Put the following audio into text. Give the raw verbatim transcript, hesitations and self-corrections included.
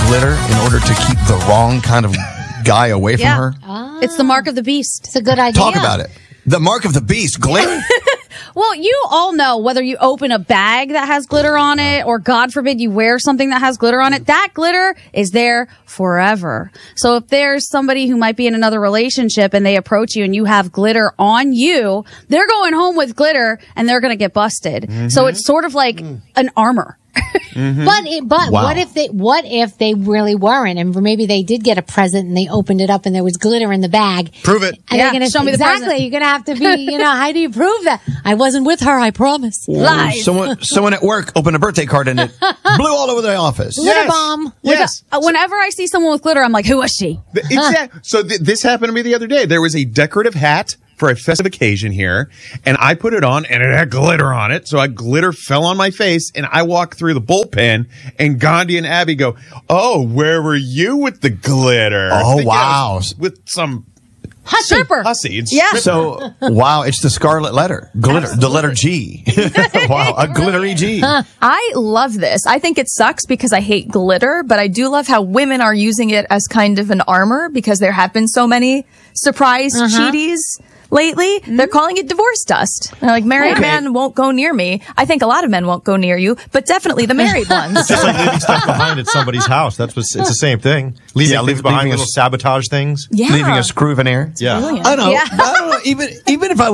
glitter in order to keep the wrong kind of guy away from Yeah. her? Ah, It's the mark of the beast. it's a good idea. Talk about it. The mark of the beast, glitter. Well, you all know whether you open a bag that has glitter on it or, God forbid, you wear something that has glitter on it, that glitter is there forever. So if there's somebody who might be in another relationship and they approach you and you have glitter on you, they're going home with glitter and they're going to get busted. Mm-hmm. So it's sort of like mm. an armor. Mm-hmm. But it, but wow. what if they what if they really weren't, and maybe they did get a present and they opened it up and there was glitter in the bag? Prove it. And yeah, gonna, show me exactly. the present. You're gonna have to be. You know, how do you prove that? I wasn't with her. I promise. Lies. Someone, someone at work opened a birthday card and it blew all over the office. Glitter yes. bomb. Yes. Uh, whenever I see someone with glitter, I'm like, who was she? Exactly. So th- this happened to me the other day. There was a decorative hat for a festive occasion here, and I put it on, and it had glitter on it, so I glitter fell on my face, and I walked through the bullpen, and Gandhi and Abby go, "Oh, where were you with the glitter?" Oh, Thinking wow. I was with some Stripper. hussy. and Yeah. stripper. So, wow, it's the scarlet letter. Glitter. Absolutely. The letter G. Wow, a glittery G. I love this. I think it sucks because I hate glitter, but I do love how women are using it as kind of an armor because there have been so many surprise uh-huh. cheaties lately. Mm-hmm. They're calling it divorce dust. They're like, married okay. men won't go near me. I think a lot of men won't go near you, but definitely the married ones. It's just like leaving stuff behind at somebody's house. That's what, it's the same thing. Leaving Yeah, things leave- behind, leaving a- little sabotage things. Yeah. Leaving a screw of an air. Yeah. Brilliant. I know. Yeah. I don't know. Even, even if I